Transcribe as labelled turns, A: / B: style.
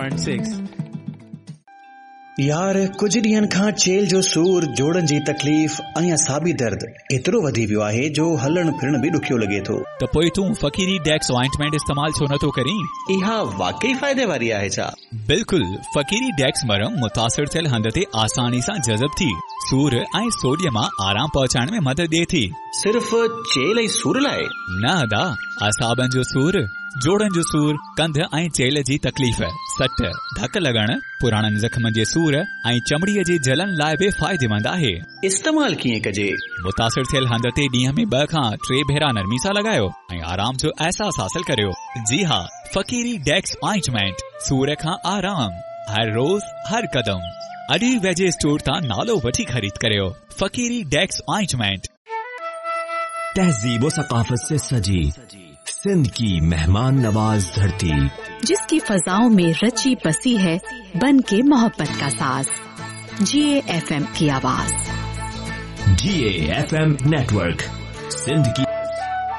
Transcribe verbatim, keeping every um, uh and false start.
A: Point six.
B: यार कुछ ॾींहंनि खां चेल जो सूर, जोड़नि जी तकलीफ़ ऐं असाबी दर्द एतिरो वधी वियो आहे जो हलण फिरण बि ॾुखियो लॻे थो।
C: त पोइ तूं फ़कीरी डेक्स ऑइंटमेंट इस्तेमाल छो नथो करीं?
B: इहा वाकई फ़ाइदे वारी आहे छा?
C: बिल्कुल, फ़कीरी डेक्स मरहम मुतासिर थियल हंध ते आसानी सां जज़ब थी सूर ऐं सोडियम मां आराम पहुचाइण में मदद ॾिए थी।
B: सिर्फ़ चेल ऐं सूर लाइ?
C: न अदा, असाबनि जो सूर, जोड़नि जो सूर, कंध ऐं चेल जी तकलीफ़, सट, धक लॻण, पुराणनि ज़ख़्मनि जे सूर ऐं चमड़ीअ जी जलन लाइ बि फ़ाइदेमंद आहे।
B: इस्तेमाल कीअं कजे?
C: मुतासिर थियल हंध ते ॾींहं में ॿ खां टे भेरा नरमी सां लॻायो ऐं आराम जो अहसास हासिल करियो। जी हा, फ़कीरी डेक्स ऑइंटमेंट, सूर खां आराम, हर रोज़ हर कदम। अॼु ई वेझे स्टोर तां नालो वठी ख़रीद करियो। फ़कीरी डेक्स ऑइंटमेंट।
D: तहजीब व सकाफत से सजी सिंध की मेहमान नवाज धरती,
E: जिसकी फजाओं में रची बसी है बन के मोहब्बत का साज। जीए एफ एम की आवाज।
D: जीए एफ एम नेटवर्क, सिंध की